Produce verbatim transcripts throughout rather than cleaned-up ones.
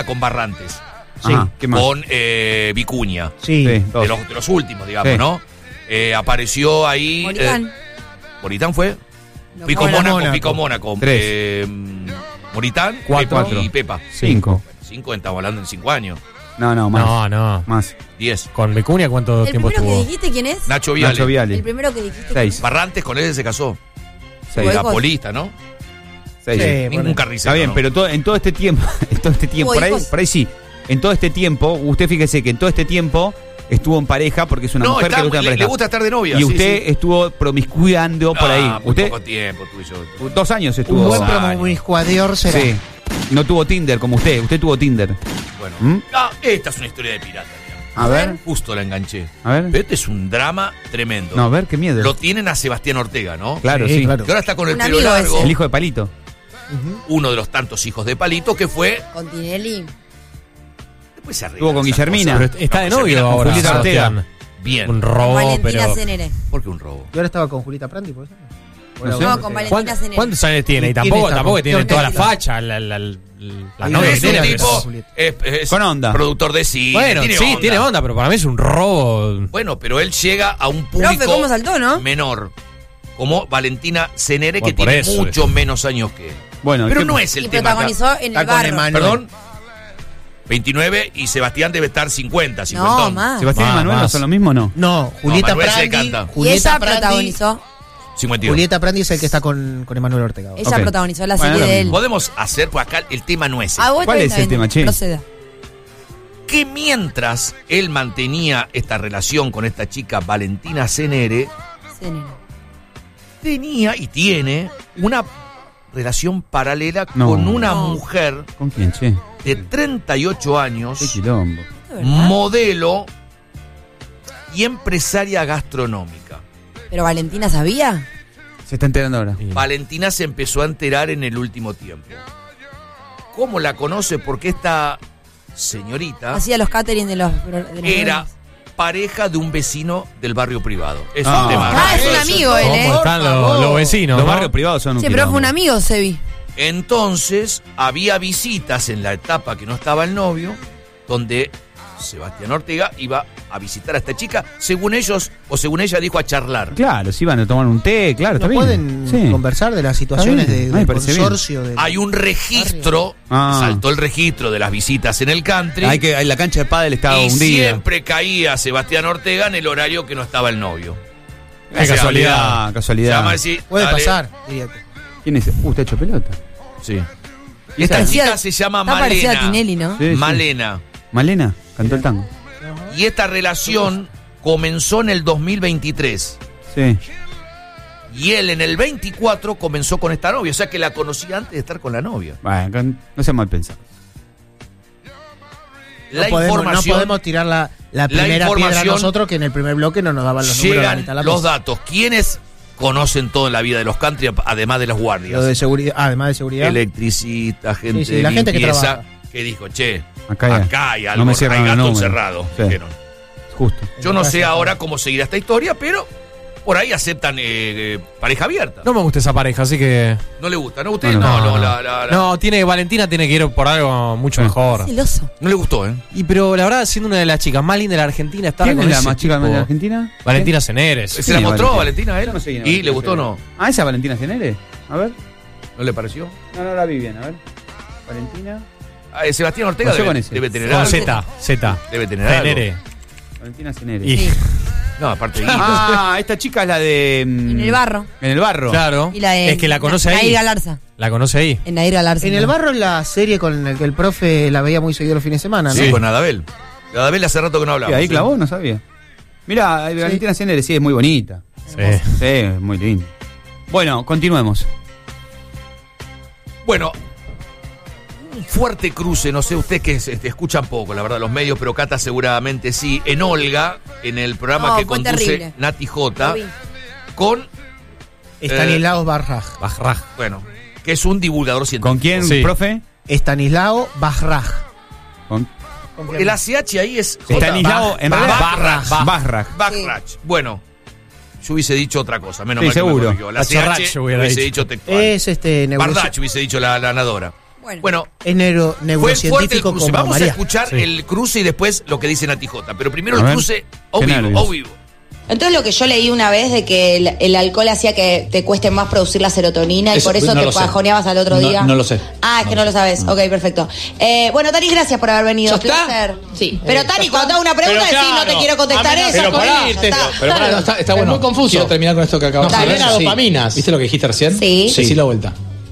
con Barrantes. Sí. Ajá, ¿qué más? Con eh, Vicuña. Sí. Sí, dos. De los, de los últimos, digamos, Sí. ¿no? Eh, apareció ahí. Moritán. Eh, ¿Moritán fue? No, Pico Mónaco. Mónaco, Mónaco. Pico Mónaco. Tres. Eh, Moritán, Cuatro. Pepa y Pepa. Cinco. Cinco, estamos hablando en cinco años. No, no, más. No, no. Más. Diez. ¿Con Vicuña cuánto ¿El tiempo primero que estuvo? dijiste quién es? Nacho Viale. Nacho Viale. El primero que dijiste. Seis. Barrantes con él se casó. Seis. Era Huecos. polista, ¿no? Seis. Sí. Ningún bueno. carnicero. Está bien, ¿no? pero todo, en todo este tiempo, en todo este tiempo, ¿Hubo por ahí, hijos? por ahí sí, en todo este tiempo, usted fíjese que en todo este tiempo estuvo en pareja porque es una No, mujer está- que le gusta en le, pareja. le gusta estar de novia. y sí, usted sí. estuvo promiscuando por Ah, ahí. muy Usted poco tiempo tuve yo. dos años estuvo. Un buen Dos años. promiscuador será. Sí. No tuvo Tinder como usted. Usted tuvo Tinder. Bueno. ¿Mm? Ah, esta es una historia de pirata. Mira. A ver, Justo la enganché. a ver. Pero este es un drama tremendo. No, a ver, qué miedo. Lo tienen a Sebastián Ortega, ¿no? Claro, Sí, sí. claro. Que ahora está con el Un pelo amigo largo. ese. El hijo de Palito. Ujú. Uno de los tantos hijos de Palito que fue. Con Tinelli. Después se arreglan Estuvo con esas Guillermina. cosas. Pero está de No, con novio Guillermina, ahora. Julieta Ortega. Sebastián. Bien. Un Con robo, Valentina pero. Cenere. ¿Por qué un robo? Y ahora estaba con Julieta Prandi, ¿por eso? No sé. No, con Valentina ¿Cuán- Cenere. ¿Cuántos años tiene? Y ¿Quién tampoco, está tampoco con- tiene ¿Quién toda la está? facha. La, la, la, la Ah, novia es que un tiene. tipo. pero- Es, es Con onda. Productor de cine. Bueno, tiene sí, onda. tiene onda, pero para mí es un robo. Bueno, pero él llega a un público Profe, ¿cómo saltó, no? menor. Como Valentina Cenere, que Bueno, por tiene eso, mucho eso. menos años que él. Bueno, Pero ¿qué- no es el Y tema. acá. protagonizó en Está el con barro. Emanuel. Perdón. veintinueve y Sebastián debe estar cincuenta, No, cincuenta. más. ¿Sebastián y Más, Manuel no más. son lo mismo o no? No, Julieta Manuel se Prandi. canta. Y Julieta ella Prandi- protagonizó. cincuenta y uno. Julieta Prandi es el que está con, con Emanuel Ortega. Ella Ok. protagonizó la Bueno, serie lo de él. mismo. Podemos hacer, pues acá el tema no es ese. Ah, bueno, ¿Cuál está es el bien, tema, che? Proceda. Que mientras él mantenía esta relación con esta chica Valentina Cenere, Cenere. tenía y tiene una relación paralela No. con una No. mujer ¿Con quién, che? de treinta y ocho años, Qué quilombo. ¿De verdad? modelo y empresaria gastronómica. ¿Pero Valentina sabía? Se está enterando ahora. Y- Valentina se empezó a enterar en el último tiempo. ¿Cómo la conoce? Porque esta señorita Hacía los catering de los... de los era novelas. pareja de un vecino del barrio privado. Es Ah. un tema. Ah, es un Eso amigo todo. él, ¿eh? ¿Cómo están los, los vecinos? Los ¿no? barrios privados son un Sí, pero quilombo. fue un amigo, Sebi. Entonces, había visitas en la etapa que no estaba el novio, donde Sebastián Ortega iba a visitar a esta chica, según ellos, o según ella dijo, a charlar. Claro, si van a tomar un té, claro, está ¿No bien. pueden Sí. conversar de las situaciones Está bien. de, A mí del me parece consorcio? De, Hay un registro, Ah. saltó el registro de las visitas en el country, Hay que, hay la cancha de pádel estaba y hundida. siempre caía Sebastián Ortega en el horario que no estaba el novio. Qué O sea, casualidad, Se casualidad. llama así, Puede dale. pasar, diría que. ¿Quién es? Uh, está hecho pelota. Sí. Y esta Parecía- chica se llama Está parecida a Malena. Tinelli, ¿no? Sí, sí. Malena. Malena, cantó el tango. Y esta relación comenzó en el dos mil veintitrés. Sí. Y él en el veinticuatro comenzó con esta novia. O sea que la conocía antes de estar con la novia. Bueno, con- no sea mal pensado. La no, podemos, no información. podemos tirar la, la primera piedra información- nosotros, que en el primer bloque no nos daban los números. a la Llegan mitad de la los mesa. datos. ¿Quiénes conocen todo en la vida de los country, además de las Lo guardias? de seguridad, además de seguridad. Electricista, gente Sí, sí, de la gente que limpieza, trabaja. que dijo, che, Acá acá, hay- hay algo, no me hay cierran el gato número. encerrado. Sí. dijeron. Justo. Yo no sé Gracias, ahora Juan. cómo seguirá esta historia, pero por ahí aceptan eh, eh, pareja abierta. No me gusta esa pareja, así que. ¿No le gusta? ¿No? ¿Usted? No, No, no. no, la- la- la- No, tiene, Valentina tiene que ir por algo mucho Sí. mejor. Celoso. no le gustó, ¿eh? Y pero la verdad, siendo una de las chicas más lindas de la Argentina, estar ¿Quién con es la ese más chica tipo- de la Argentina? Valentina Ceneres. ¿Se la Sí, mostró Valentina. Valentina a él? Yo no sé quién es ¿Y Valentina le gustó o no? Cenere. Ah, ¿esa Valentina Cenere? A ver. ¿No le pareció? No, no la vi bien, a ver. Valentina. Ah, eh, Sebastián Ortega No sé debe, con ese. debe tener Con algo. Z, Z. Debe tener algo. Cenere. Valentina Cenere. Y- Sí. No, aparte de guita. Ah, esta chica es la de. mm, En el barro. En el barro. Claro. Y la de, es que la conoce Nair ahí. Galarza. La conoce ahí. En Nair Galarza. En el barro, en la serie con el que el profe la veía muy seguido los fines de semana, ¿no? Sí, con Adabel. Adabel hace rato que no Sí, hablamos. ahí ¿sí? clavó, no sabía. Mira, Valentina Cenere, sí, es muy bonita. Sí. Sí, es muy linda. Bueno, continuemos. Bueno, un fuerte cruce, no sé ustedes que se- te escuchan poco, la verdad, los medios, pero Cata seguramente sí, en Olga, en el programa No, que fue conduce terrible. Nati Lo J, vi. con, Estanislao Barraj. Bajraj. bueno, que es un divulgador científico. ¿Con quién, Sí. profe? Estanislao Barraj. Con El A C H ahí es J. Estanislao en realidad. Barrach. Barrach. Backrach. Bueno, yo hubiese dicho otra cosa, menos Sí, mal que me seguro. corrigió. La C Bacharach H hubiera hubiese dicho. dicho textual. Es este nebuloso. Bardach hubiese dicho la, la ganadora. Bueno. Bueno, Es neuro, fue fuerte el neurocientífico cruce. como Vamos María. a escuchar Sí. el cruce y después lo que dice Nati Jota. Pero primero A el ver. cruce o Qué vivo, nervios. o vivo. Entonces lo que yo leí una vez de que el, el alcohol hacía que te cueste más producir la serotonina y Eso, por eso no te lo sé. bajoneabas al otro No- día. no lo sé. Ah, es No que lo no lo sé. sabes. No. Ok, perfecto. Eh, bueno, Tani, gracias por haber venido. ¿Ya está? Placer. Sí. Pero Eh, Tani, ¿ya cuando te está? hago una pregunta, Pero decís, no te claro, quiero contestar a mí no- eso. pero Cori, pará, ya te- está. pero pará, no, está, está Es bueno. muy confuso. Quiero terminar con esto que acabas Nos de decir. genera dopaminas. ¿Viste lo que dijiste recién? Sí. Decí la vuelta.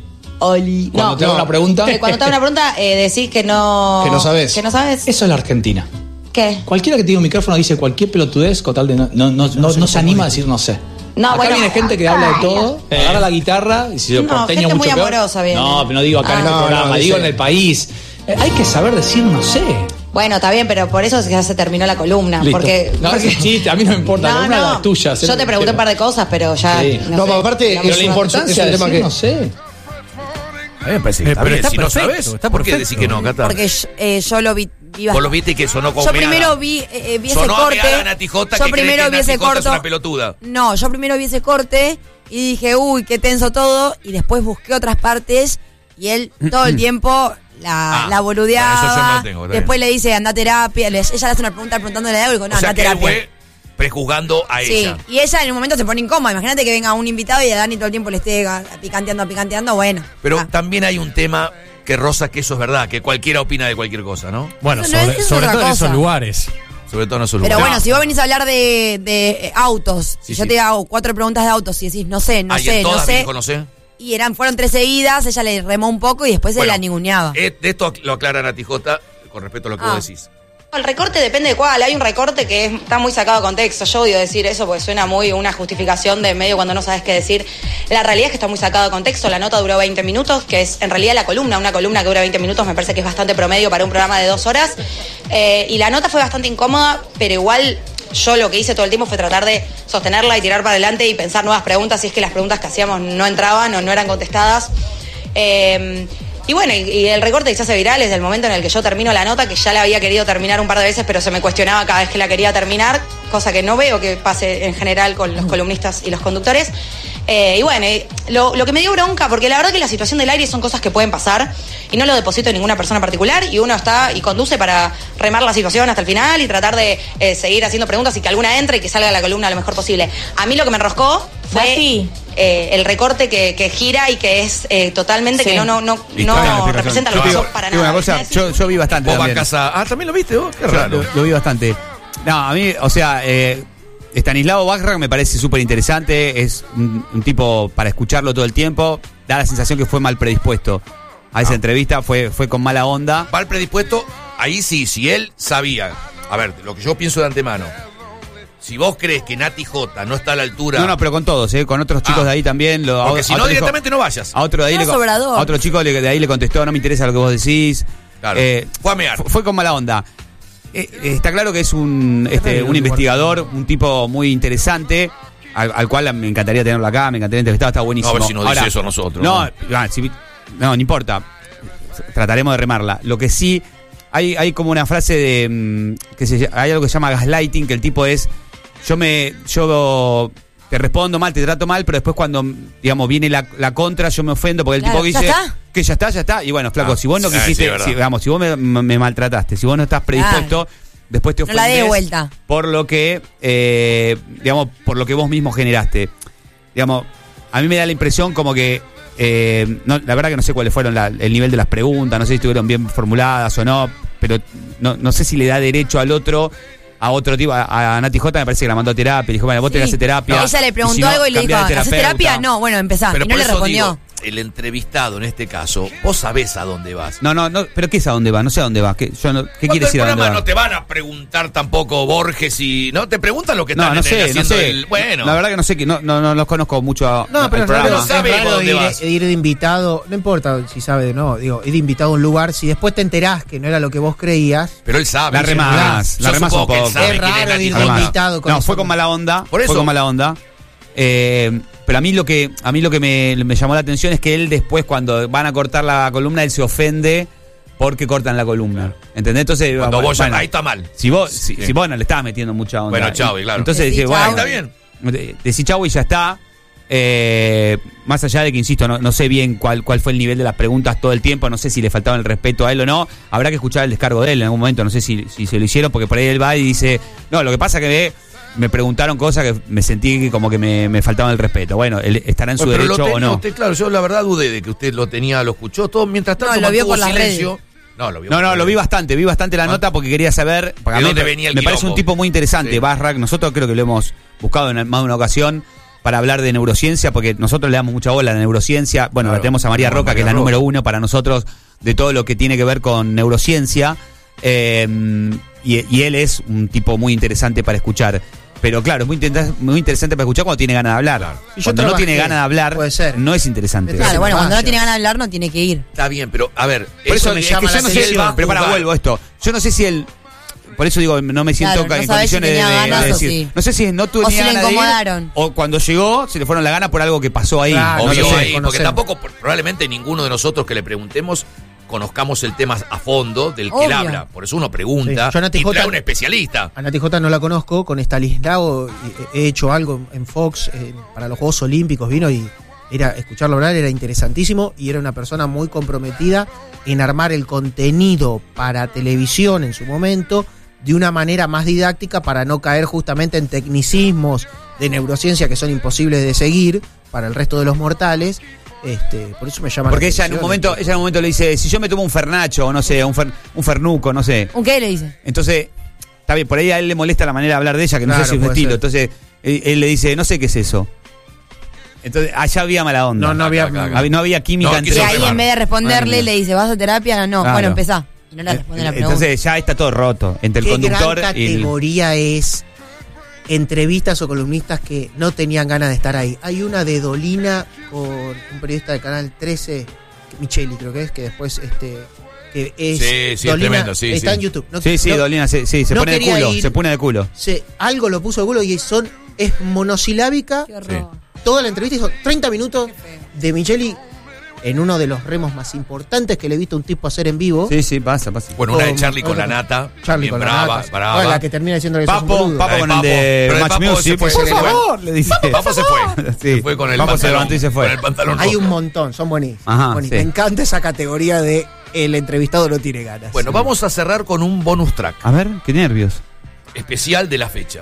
Oli. Cuando No, te hago no. una pregunta. Eh, Cuando te hago una pregunta, eh, decís que no... Que no sabés. Que no sabes. Eso es la Argentina. ¿Qué? Cualquiera que tiene un micrófono dice cualquier pelotudez con tal de no, no, no, no, no se anima a decir no sé. No, Acá bueno. viene gente que habla de todo, Eh. agarra la guitarra y si yo No, porteño gente mucho muy peor. amorosa viene. No, pero no digo acá Ah. en este No, programa, no, digo dice- en el país. Eh, hay que saber decir no sé. Bueno, está bien, pero por eso es que ya se terminó la columna. Listo. Porque, No, porque- es un chiste, a mí no me importa, la No, columna no. es la tuya, hacé Yo lo te que pregunté un quieras. par de cosas, pero ya. Sí. No, pero aparte, sé, es Pero la una- importancia es un de tema decir que- no sé. A mí me parece que Eh, está pero bien. está Si no perfecto, sabes, está ¿por qué perfecto. decís que no, Cata? Porque yo, eh, yo lo vi. vi Vos lo bastante. viste que sonó como Yo meada. primero vi, eh, eh, vi ese Sonó a corte. meada Nati Jota, yo que cree primero que vi Nati ese Jota es corto. una pelotuda. No, yo primero vi ese corte y dije, uy, qué tenso todo. Y después busqué otras partes y él todo el tiempo la, Ah, la boludeaba. bueno, eso yo no lo tengo, está Después le dice, anda a terapia. Le- ella le hace una pregunta preguntándole algo y digo, no, O sea anda a que él terapia. fue prejuzgando a Sí, ella. y ella en un momento se pone incómoda. Imagínate que venga un invitado y a Dani todo el tiempo le esté a- picanteando, picanteando. Bueno. Pero ah. también hay un tema que roza que eso es verdad, que cualquiera opina de cualquier cosa, ¿no? Bueno, Eso no es- sobre, es sobre otra todo en esos cosa. lugares. Sobre todo en esos Pero lugares. bueno, si vos venís a hablar de, de, eh, autos, Sí, si yo sí. te hago cuatro preguntas de autos y decís, no sé, no Ah, y sé, en no todas me sé. dijo, no sé. Y eran, fueron tres seguidas, ella le remó un poco y después Bueno, se la ninguneaba. eh, de esto lo aclara Nati Jota con respecto a lo que Ah. vos decís. El recorte depende de cuál. Hay un recorte que es- está muy sacado de contexto. Yo odio decir eso porque suena muy una justificación de medio cuando no sabes qué decir. La realidad es que está muy sacado de contexto. La nota duró veinte minutos, que es en realidad la columna. Una columna que dura veinte minutos me parece que es bastante promedio para un programa de dos horas. Eh, y la nota fue bastante incómoda, pero igual yo lo que hice todo el tiempo fue tratar de sostenerla y tirar para adelante y pensar nuevas preguntas si es que las preguntas que hacíamos no entraban o no eran contestadas. Eh, y bueno, y, y el recorte que se hace viral es del momento en el que yo termino la nota, que ya la había querido terminar un par de veces, pero se me cuestionaba cada vez que la quería terminar, cosa que no veo que pase en general con los columnistas y los conductores. Eh, y bueno, y lo, lo que me dio bronca, porque la verdad que la situación del aire son cosas que pueden pasar y no lo deposito en ninguna persona particular y uno está y conduce para remar la situación hasta el final y tratar de eh, seguir haciendo preguntas y que alguna entre y que salga la columna lo mejor posible. A mí lo que me enroscó fue Nati. eh, el recorte que, que gira y que es eh, totalmente Sí. que no, no, no, Listo, no hay una explicación. representa lo Yo que digo- sos para digo nada. una cosa, yo, yo vi bastante Vos vas a también. casa. Ah, ¿también lo viste vos? Qué Yo raro. Lo, lo vi bastante. No, a mí, o sea, eh, Stanislao Bachrach me parece súper interesante. Es un, un tipo para escucharlo todo el tiempo. Da la sensación que fue mal predispuesto a esa Ah. entrevista. Fue, fue con mala onda. Va al predispuesto, ahí sí, si él sabía. A ver, lo que yo pienso de antemano. Si vos crees que Nati Jota no está a la altura. No, no, pero con todos, ¿eh? Con otros chicos Ah. de ahí también. Lo, Porque a- si a no, otro dijo- directamente no vayas. A otro de ahí, No, le, Sobrador. a otro chico le- de ahí le contestó, no me interesa lo que vos decís. Claro. Eh, Fue a mear. fu- Fue con mala onda. Eh, eh, está claro que es un, este, un investigador, un tipo muy interesante, al, al cual me encantaría tenerlo acá, me encantaría entrevistarlo, está buenísimo. No, a ver si nos dice eso a nosotros, No, ¿no? ah, si- no, no importa. Trataremos de remarla. Lo que sí, hay, hay como una frase de, mm, que se, hay algo que se llama gaslighting, que el tipo es, yo me, yo te respondo mal, te trato mal, pero después cuando, digamos, viene la, la contra, yo me ofendo porque el Claro, tipo ¿ya dice está? que ya está, ya está. Y bueno, flaco, Ah, si vos no sí, quisiste, sí, verdad. si, digamos, si vos me, me maltrataste, si vos no estás predispuesto, después te No la dé ofendés vuelta. por lo que, eh, digamos, por lo que vos mismo generaste. Digamos, a mí me da la impresión como que, eh, no, la verdad que no sé cuáles fueron la- el nivel de las preguntas, no sé si estuvieron bien formuladas o no, pero no, no sé si le da derecho al otro, a otro tipo, a, a Nati Jota me parece que la mandó a terapia, dijo, bueno, vos tenés que hacer terapia. Ella le y preguntó si no, algo y le dijo, cambiá de ¿haces terapeuta". terapia? No, bueno, empezá. Pero y no por le eso respondió. digo, el entrevistado en este caso, vos sabés a dónde vas. No, no, no, pero ¿qué es a dónde va? No sé a dónde va. ¿Qué, yo no, ¿qué Cuando quiere decir el a dónde programa va? no te van a preguntar tampoco Borges y. ¿No? Te preguntan lo que No, están no en el- sé, no haciendo sé. el. Bueno. La verdad que no sé, que no, no, no los conozco mucho a, No, al pero es programa. raro, No sabe es raro dónde ir, vas. ir de invitado, no importa si sabe o no, digo, ir de invitado a un lugar, si después te enterás que no era lo que vos creías, Pero él sabe. La dice, remás, yo la remás supongo un que él poco. sabe Es quién raro Nati ir de Jota. Además, invitado con no, eso. fue con mala onda. Por eso. Fue con mala onda. Eh, pero a mí lo que a mí lo que me, me llamó la atención es que él después, cuando van a cortar la columna, él se ofende porque cortan la columna. ¿Entendés? Entonces, Cuando bueno, vos ya. bueno, Ahí está mal. si vos, si, Sí. si vos no le estabas metiendo mucha onda. Bueno, chau, y claro. Entonces Decí dije, chau. bueno, Está bien. de- decí chau y ya está. Eh, más allá de que, insisto, no, no sé bien cuál, cuál fue el nivel de las preguntas todo el tiempo, no sé si le faltaba el respeto a él o no, habrá que escuchar el descargo de él en algún momento, no sé si, si se lo hicieron, porque por ahí él va y dice, no, lo que pasa que me, me preguntaron cosas que me sentí que como que me, me faltaba el respeto. Bueno, él estará en su Pero derecho lo tenía o no. Usted, claro, yo la verdad dudé de que usted lo tenía, lo escuchó todo, mientras tanto No, lo vio mantuvo por las silencio. No, lo vio No, por no, las lo vi redes. bastante, vi bastante la ¿Ah? nota porque quería saber, porque a ¿De mí dónde me, venía el me parece quilombo? un tipo muy interesante, Sí. Basrak, nosotros creo que lo hemos buscado en más de una ocasión para hablar de neurociencia, porque nosotros le damos mucha bola a la neurociencia, bueno, Claro. la tenemos a María Como Roca, que es María la Roca. número uno para nosotros de todo lo que tiene que ver con neurociencia, eh, y, y él es un tipo muy interesante para escuchar. Pero claro, es muy, inter- muy interesante para escuchar cuando tiene ganas de hablar. Claro. Y yo Cuando no trabajé, tiene ganas de hablar, puede ser. no es interesante. Claro, Claro, bueno, cuando no vaya. tiene ganas de hablar no tiene que ir. Está bien, pero a ver, Por eso, me es llama que la yo no sé, atención. pero para, vuelvo a esto. Yo no sé si él, por eso digo, no me siento Claro, no en sabés si condiciones de, tenía de ganas o decir. sí. No sé si no tuvo O ni si le ganas de ir, incomodaron. o cuando llegó se le fueron la gana por algo que pasó ahí. Claro, No obvio lo sé. ahí, porque conocemos. tampoco por- probablemente ninguno de nosotros que le preguntemos conozcamos el tema a fondo del que él Obvio. habla. Por eso uno pregunta Sí, yo a Nati y trae Jota- un especialista. A Nati Jota no la conozco, con Stanislao he he hecho algo en Fox eh, para los Juegos Olímpicos, vino y era escucharlo hablar era interesantísimo y era una persona muy comprometida en armar el contenido para televisión en su momento de una manera más didáctica para no caer justamente en tecnicismos de neurociencia que son imposibles de seguir para el resto de los mortales. Este, por eso me llama Porque la ella en un atención. momento, ella en un momento le dice, si yo me tomo un fernacho, o no sé, un, fer- un fernuco, no sé. ¿Un qué le dice? Entonces, está bien, por ahí a él le molesta la manera de hablar de ella, que no Claro, sé si es su puede estilo. ser. Entonces, él, él le dice, no sé qué es eso. Entonces, allá había mala onda. No, no había. Acá, acá. Había- no había química No, entre quiso Y ahí remar. en vez de responderle Bueno. le dice, ¿vas a terapia? No, Claro. bueno, empezá. Y no le responde la pregunta. Entonces ya está todo roto entre el ¿Qué conductor gran y el... categoría es entrevistas o columnistas que no tenían ganas de estar ahí? Hay una de Dolina con un periodista de Canal trece, Micheli creo que es, que después este que es Sí, sí, es tremendo, sí, está sí. en YouTube. No- Sí, sí, no- Dolina, sí, sí, se no pone de quería culo, ir. se pone de culo. se- algo lo puso de culo y son es monosilábica Qué horror. toda la entrevista, y son treinta minutos de Micheli en uno de los remos más importantes que le he visto a un tipo hacer en vivo. Sí, sí, pasa, pasa. Bueno, una de Con- Charlie con la con- nata. Charlie bien con brava, la nata. brava. Bueno, la que termina diciendo que sos un Papo, boludo. Papo La de con el Papo. de Pero el Match Papo se Music. fue, Por se le fue. favor, le dice. Papo se fue. Sí. Se fue con el Papo se pantalón, levantó y se fue. Con el pantalón Hay rojo. un montón, son buenísimos. Ajá, buenísimos. sí. Me encanta esa categoría de el entrevistado no tiene ganas. Bueno, vamos a cerrar con un bonus track A ver, qué nervios. especial de la fecha.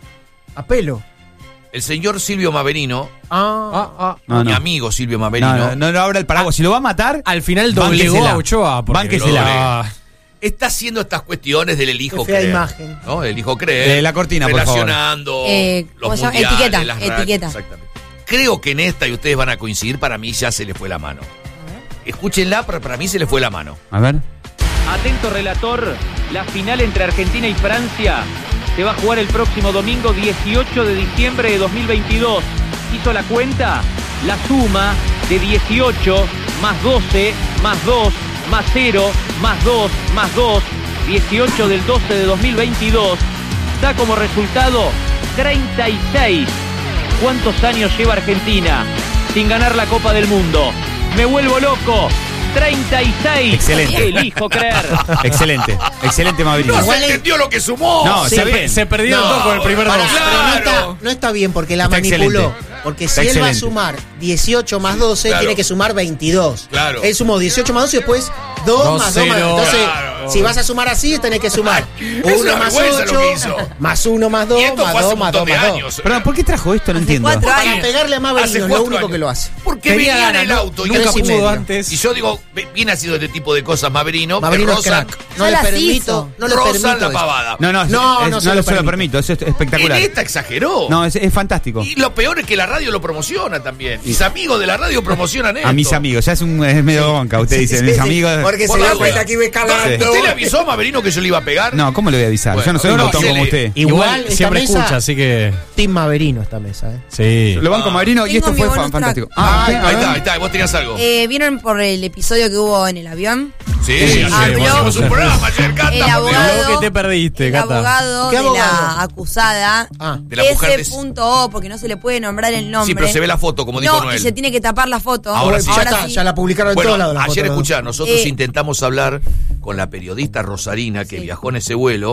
A pelo. El señor Silvio Maverino, Ah, Ah, ah. No, mi no. amigo Silvio No, Maverino, no, no, no abra el paraguas. Si lo va a matar, Al final doblegó Bánquesela. a Ochoa. porque Bánquesela. lo doblega. está haciendo estas cuestiones del elijo Qué fea creer. imagen. ¿No? El hijo creer. Eh, la cortina, por favor. Relacionando Eh, ¿cómo los se llama? mundiales, Etiqueta, las radios, etiqueta. Exactamente. Creo que en esta, y ustedes van a coincidir, para mí ya se le fue la mano. Escúchenla, pero para mí se le fue la mano. a ver. Atento relator, la final entre Argentina y Francia se va a jugar el próximo domingo dieciocho de diciembre de dos mil veintidós. ¿Hizo la cuenta? La suma de dieciocho más doce más dos más cero más dos más dos, dieciocho del doce de dos mil veintidós, da como resultado treinta y seis. ¿Cuántos años lleva Argentina sin ganar la Copa del Mundo? Me vuelvo loco. treinta y seis. Excelente. Elijo creer. Excelente, excelente Maverino. No Igual se es- entendió lo que sumó. No, Sí, está Se, bien. se perdieron No, todos con el primer Pará, dos. pero no Claro. está, no está bien porque la Está manipuló. excelente. Porque Está si él va a excelente. sumar dieciocho más doce, Claro. tiene que sumar veintidós. Claro. Él sumó dieciocho más doce y después dos Dos, más dos más. cero. Entonces, Claro. si vas a sumar así, tenés que sumar Es uno una más vergüenza lo ocho, que hizo. más uno más dos, Y esto más fue hace dos, un más montón dos, de más dos. años. Perdón, ¿por qué trajo esto? No Hace entiendo. cuatro Para años. pegarle a Maverino, Hace es lo cuatro único años. que lo hace. Porque Tenía venía en ganas, el no- auto. y nunca tres y pudo medio. antes. Y yo digo, viene haciendo este tipo de cosas Maverino, Maverino que es rozan, crack. No Ya le las permito, hizo. no le rozan permito la eso. pavada. No, no, es- No, es- no no, se lo lo se lo permito. permito, eso es En espectacular. esta exageró. No, es, es fantástico. Y lo peor es que la radio lo promociona también. Mis amigos de la radio promocionan esto. A mis amigos, ya es, un, es medio bonca, usted dice, Sí, mis sí, amigos. Porque Por se la da cuenta duda. que iba escalando. ¿Usted le avisó a Maverino que yo le iba a pegar? No, ¿cómo le voy a avisar? Bueno, yo no soy no, un no, botón se como le- usted. Igual esta siempre mesa, escucha, así que. Team Maverino esta mesa, ¿eh? Sí. Lo banco Maverino y Tengo esto mi fue bonus fan- fantástico. track. Ah, Ay, ¿qué? A Ahí ver. está, ahí está. ¿Vos tenías algo? Eh, ¿Vieron por el episodio que hubo en el avión? Sí, sí, sí, habló- hicimos un programa ayer, Cata, El por Dios. abogado, Lo que te perdiste, el Cata. abogado ¿Qué de abogado? la acusada, Ah. De la mujer de- ese punto O, porque no se le puede nombrar el nombre. Sí, pero se ve la foto, como dijo No, Noel. y se tiene que tapar la foto. Ahora sí. ya, está, sí. ya la publicaron en Bueno, todos lados. la ayer foto. escuchá, nosotros Eh. intentamos hablar con la periodista Rosarina que Sí. viajó en ese vuelo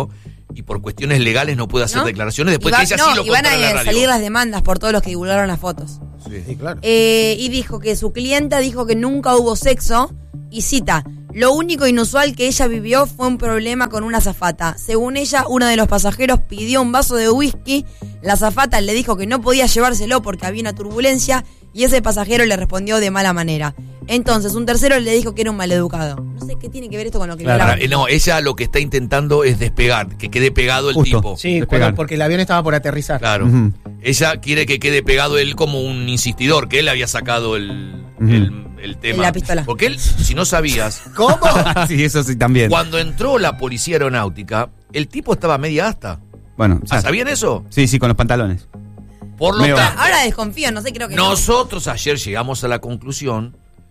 y por cuestiones legales no puede hacer ¿No? declaraciones después y va, que ella no, sí lo y van contó en la a radio. salir las demandas por todos los que divulgaron las fotos. Sí. Sí, claro. Eh, y dijo que su clienta dijo que nunca hubo sexo y cita, lo único inusual que ella vivió fue un problema con una azafata. Según ella, uno de los pasajeros pidió un vaso de whisky, la azafata le dijo que no podía llevárselo porque había una turbulencia y ese pasajero le respondió de mala manera. Entonces un tercero le dijo que era un maleducado. No sé qué tiene que ver esto con lo que Claro, hablaba. eh, no, ella lo que está intentando es despegar, que quede pegado el Justo. tipo. Sí, despegar. cuando- porque el avión estaba por aterrizar. Claro. Ujú. Ella quiere que quede pegado él como un insistidor, que él había sacado el, Ujú. el, el tema. La pistola. Porque él, si no sabías, ¿Cómo? sí, eso sí también. cuando entró la policía aeronáutica, el tipo estaba media asta. Bueno, Ah, ¿sabían eso? Sí, sí, con los pantalones. Por lo Medio- tanto, Ahora desconfío, no sé, creo que no. nosotros ayer llegamos a la conclusión,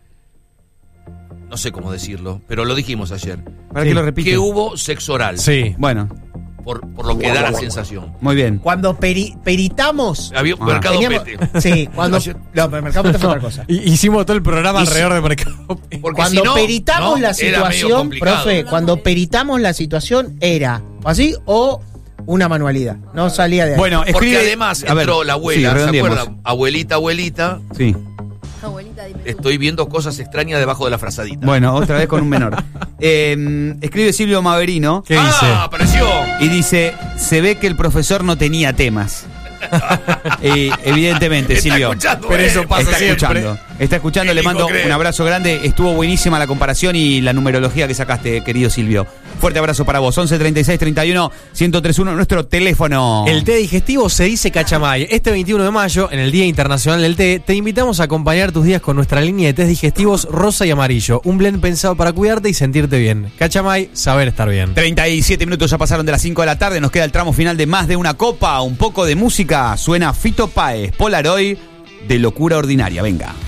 no sé cómo decirlo, pero lo dijimos ayer, ¿Para Sí. qué lo repite? que hubo sexo oral, Sí. Bueno, por, por lo que da la sensación. muy bien. Cuando peri- peritamos. Había Ah. mercado teníamos- pete. Sí, cuando. Ayer- No, pero el mercado pete fue otra cosa. Y- hicimos todo el programa Y si- alrededor de mercado. Porque Cuando si no, peritamos ¿no? la Era medio situación, complicado. profe, cuando peritamos la situación era o así o una manualidad. No salía de ahí. Bueno, Porque escribe- además a ver, entró la sí, abuela, ¿se redondeemos. acuerdan? Abuelita, abuelita, Sí. Abuelita, dime tú. estoy viendo cosas extrañas debajo de la frazadita. Bueno, otra vez con un menor. Eh, escribe Silvio Maverino ¿Qué ah, dice? apareció. y dice, se ve que el profesor no tenía temas. Y evidentemente, Está Silvio. escuchando, Pero eh. eso pasa Está siempre. escuchando. Está escuchando, ¿Qué le dijo mando creer? un abrazo grande. Estuvo buenísima la comparación y la numerología que sacaste, querido Silvio. Fuerte abrazo para vos. once treinta y seis treinta y uno ciento treinta y uno, nuestro teléfono. El té digestivo se dice Cachamay. Este veintiuno de mayo, en el Día Internacional del Té, te invitamos a acompañar tus días con nuestra línea de tés digestivos rosa y amarillo. Un blend pensado para cuidarte y sentirte bien. Cachamay, saber estar bien. treinta y siete minutos ya pasaron de las cinco de la tarde. Nos queda el tramo final de Más de una Copa. Un poco de música. Suena Fito Páez, Polaroid, de Locura Ordinaria. Venga.